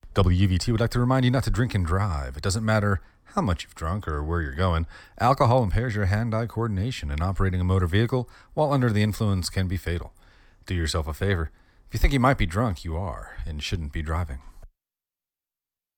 WVT would like to remind you not to drink and drive. It doesn't matter how much you've drunk or where you're going. Alcohol impairs your hand-eye coordination, and operating a motor vehicle while under the influence can be fatal. Do yourself a favor. If you think you might be drunk, you are and shouldn't be driving.